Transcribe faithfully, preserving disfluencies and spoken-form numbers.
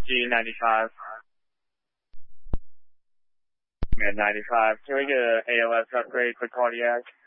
G ninety-five. Mid ninety-five. Can we get an A L S upgrade for cardiac?